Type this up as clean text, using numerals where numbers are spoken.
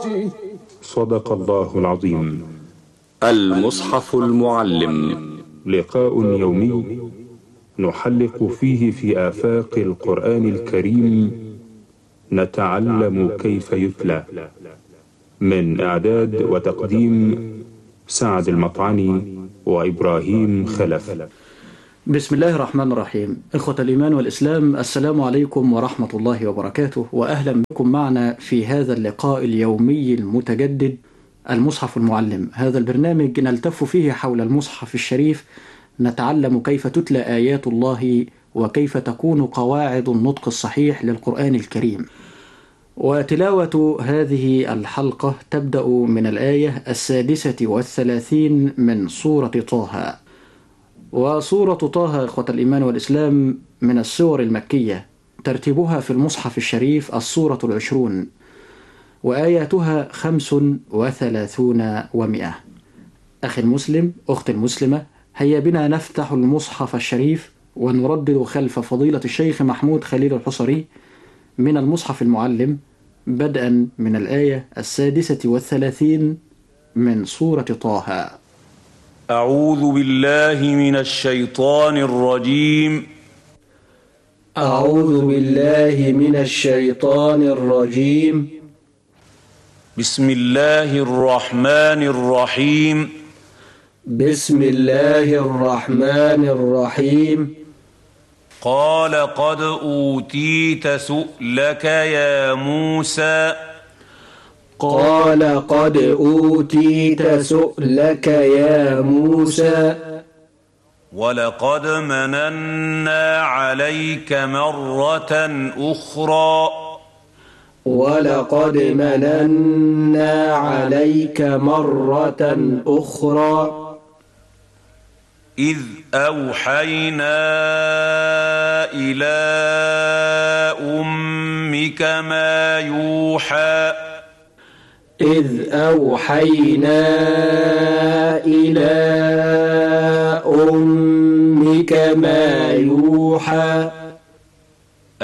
صدق الله العظيم. المصحف المعلم، لقاء يومي نحلق فيه في آفاق القرآن الكريم، نتعلم كيف يتلى. من إعداد وتقديم سعد المطعني وإبراهيم خلف. بسم الله الرحمن الرحيم. إخوة الإيمان والإسلام، السلام عليكم ورحمة الله وبركاته، وأهلا بكم معنا في هذا اللقاء اليومي المتجدد المصحف المعلم. هذا البرنامج نلتف فيه حول المصحف الشريف، نتعلم كيف تتلى آيات الله وكيف تكون قواعد النطق الصحيح للقرآن الكريم. وتلاوة هذه الحلقة تبدأ من الآية 36 من سورة طه. وسورة طه إخوة الإيمان والإسلام من السور المكية، ترتيبها في المصحف الشريف السورة 20، وآياتها 35 و100. أخي المسلم، أختي المسلمة، هيا بنا نفتح المصحف الشريف ونردد خلف فضيلة الشيخ محمود خليل الحصري من المصحف المعلم، بدءا من الآية 36 من سورة طه. أعوذ بالله من الشيطان الرجيم. أعوذ بالله من الشيطان الرجيم. بسم الله الرحمن الرحيم. بسم الله الرحمن الرحيم. قال قد أوتيت سؤلك يا موسى. قال قد أوتيت سؤلك يا موسى. ولقد مننا عليك مرة أخرى. ولقد مننا عليك مرة أخرى. إذ أوحينا إلى أمك ما يوحى. إذ أوحينا إلى أمك ما يوحى.